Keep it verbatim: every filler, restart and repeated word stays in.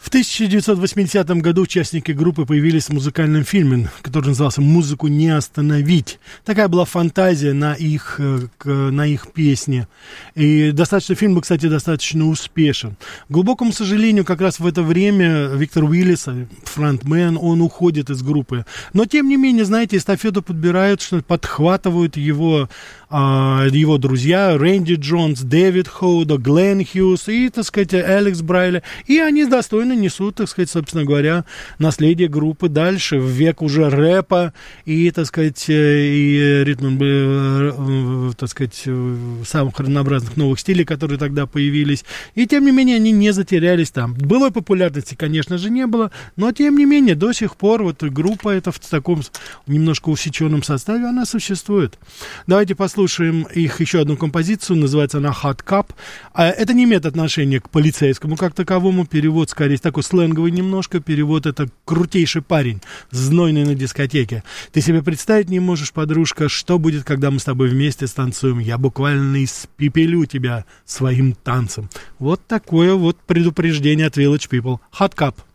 В тысяча девятьсот восьмидесятом году участники группы появились в музыкальном фильме, который назывался «Музыку не остановить». Такая была фантазия на их, на их песни. И достаточно, фильм был, кстати, достаточно успешен. К глубокому сожалению, как раз в это время Виктор Уиллис, фронтмен, он уходит из группы. Но, тем не менее, знаете, эстафету подбирают, что подхватывают его, его друзья Рэнди Джонс, Дэвид Хоуда, Глен Хьюз и, так сказать, Алекс Брайли. И они достойно несут, так сказать, собственно говоря, наследие группы дальше, в век уже рэпа и, так сказать, и ритм, так сказать, самых разнообразных новых стилей, которые тогда появились. И, тем не менее, они не затерялись там. Былой популярности, конечно же, не было, но, тем не менее, до сих пор вот группа эта в таком немножко усеченном составе, она существует. Давайте послушаем их еще одну композицию, называется она «Hot Cup». Это не имеет отношения к полицейскому как таковому, перевод скорее такой сленговый немножко, перевод это «крутейший парень, знойный на дискотеке». Ты себе представить не можешь, подружка, что будет, когда мы с тобой вместе станцуем. Я буквально испепелю тебя своим танцем. Вот такое вот предупреждение от Village People. Hot Cup.